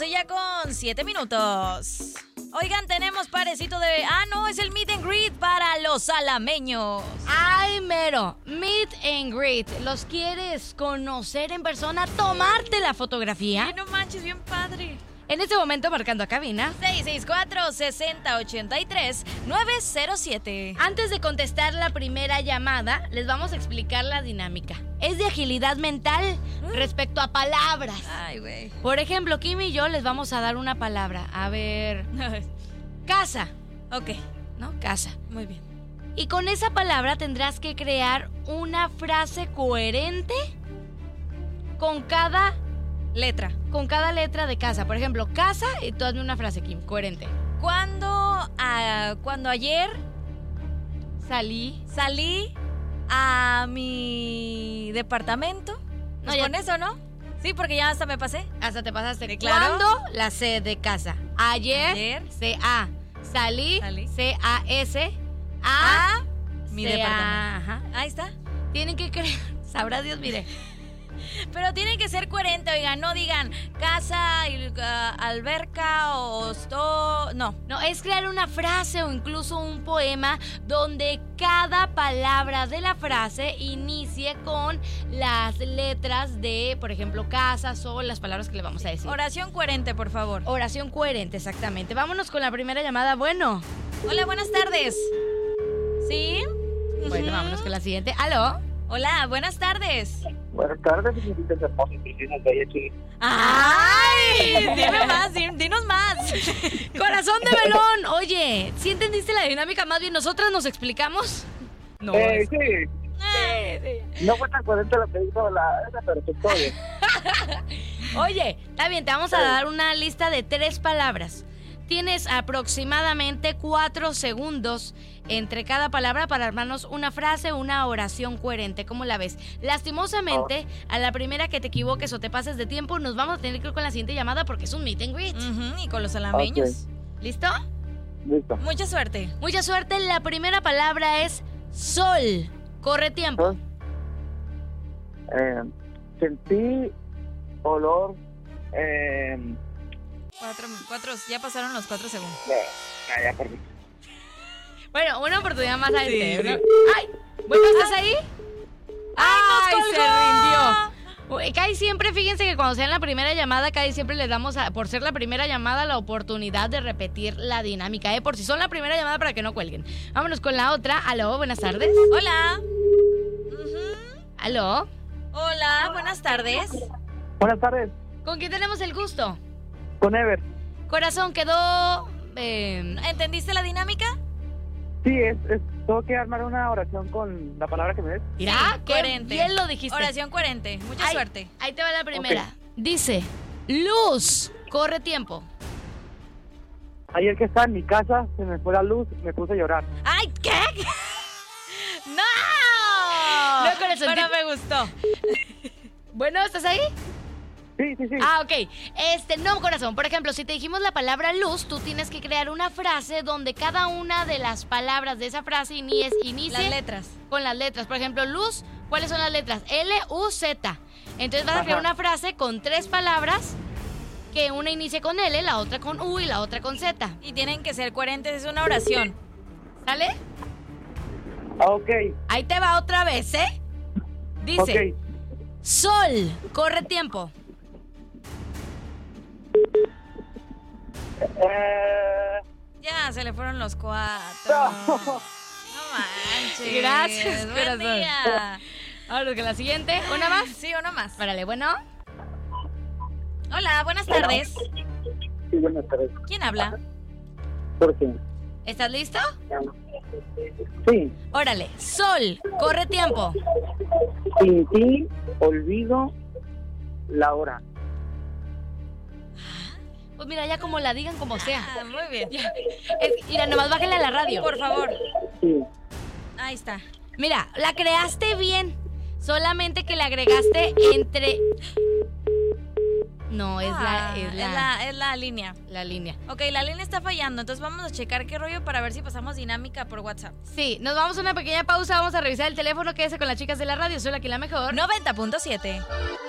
12 ya con 7 minutos. Oigan, tenemos parecito de... no, es el meet and greet para los alameños. Ay, mero, meet and greet. ¿Los quieres conocer en persona? ¿Tomarte la fotografía? Ay, no manches, bien padre. En este momento, marcando a cabina 664-6083-907. Antes de contestar la primera llamada, les vamos a explicar la dinámica. Es de agilidad mental respecto a palabras. Ay, güey. Por ejemplo, Kim y yo les vamos a dar una palabra. A ver, casa. Ok, ¿No? Casa. muy bien. Y con esa palabra tendrás que crear una frase coherente con cada letra de casa. Por ejemplo, casa, y tú hazme una frase, Kim, coherente. Cuando ayer Salí. a mi departamento. No, Pues ya- con eso, ¿no? Sí, porque ya hasta me pasé. Hasta te pasaste. Sí, claro. ¿Cuándo? La C de casa. Ayer. C-A. Salí. Salí. C-A-S. A mi C-A. departamento. Ajá. Ahí está. Tienen que creer. Sabrá Dios, mire. Pero tienen que ser coherentes, oigan, no digan casa, alberca o no. No, es crear una frase o incluso un poema donde cada palabra de la frase inicie con las letras de, por ejemplo, casa, sol, las palabras que le vamos a decir. Oración coherente, por favor. Oración coherente, exactamente. Vámonos con la primera llamada. Bueno. Hola, buenas tardes. ¿Sí? Bueno, Ujú. vámonos con la siguiente. ¿Aló? Hola, buenas tardes. Buenas tardes, señoritas hermosas, Cristina Gallachi. ¡Ay! Dime más, dinos más. Corazón de melón. Oye, ¿sí entendiste la dinámica? Más bien, ¿nosotras nos explicamos? No. Sí, no fue tan coherente lo que dijo esa, pero tú todo bien. Oye, está bien, te vamos a dar una lista de 3 palabras. Tienes aproximadamente 4 segundos entre cada palabra para armarnos una frase o una oración coherente. ¿Cómo la ves? Lastimosamente, a la primera que te equivoques o te pases de tiempo, nos vamos a tener que ir con la siguiente llamada porque es un meet and greet. Ujú, y con los alameños. ¿Listo? Listo. Mucha suerte. Mucha suerte. La primera palabra es sol. Corre tiempo. Sentí olor. Cuatro, ya pasaron los 4 segundos. Ya perdí. Bueno, una oportunidad más a Sí, este. sí. ¡Ay! Bueno, ¿estás ahí? ¡Ay, nos se colgó! rindió! Uy, Casi siempre, fíjense que cuando sea la primera llamada, casi siempre les damos, por ser la primera llamada, la oportunidad de repetir la dinámica, por si son la primera llamada para que no cuelguen. Vámonos con la otra. Aló, buenas tardes. Hola. Ujú. Aló, Hola, buenas tardes. Buenas tardes, ¿con quién tenemos el gusto? con Ever. Corazón, quedó... ¿Entendiste la dinámica? Sí, tengo que armar una oración con la palabra que me des. Mira, Sí, qué coherente. bien lo dijiste. Oración coherente. Mucha Ay, suerte. Ahí te va la primera. Dice, luz, corre tiempo. Ayer que estaba en mi casa, se me fue la luz, me puse a llorar. ¡Ay, qué! ¡No! No, corazón, Pero ¿qué- me gustó. Bueno, ¿estás ahí? Sí. Ok. No, corazón. Por ejemplo, si te dijimos la palabra luz, tú tienes que crear una frase donde cada una de las palabras de esa frase inicie Las letras. con las letras. Por ejemplo, luz, ¿cuáles son las letras? L-U-Z. Entonces vas a crear una frase con 3 palabras, que una inicie con L, la otra con U y la otra con Z. Y tienen que ser coherentes. Es una oración. ¿Sale? Ok. Ahí te va otra vez, ¿eh? Dice, Ok. sol, corre tiempo. Ya, se le fueron los 4. No. No manches. Gracias, Buen corazón. día. Ahora con la siguiente. ¿Una más? Sí, una más. Párale, bueno. Hola, buenas tardes. Sí, buenas tardes. ¿Quién habla? ¿Por qué? ¿Estás listo? Sí. Órale, sol, corre tiempo. Sin ti, olvido la hora. Pues mira, ya como la digan, como sea. Ah, muy bien. Mira, nomás bájale a la radio. Por favor. Sí. Ahí está. Mira, la creaste bien. Solamente que le agregaste entre... No, es Es la línea. la línea. Ok, la línea está fallando, entonces vamos a checar qué rollo para ver si pasamos dinámica por WhatsApp. Sí, nos vamos a una pequeña pausa. Vamos a revisar el teléfono. Quédese con las chicas de la radio. Soy la que la mejor. 90.7.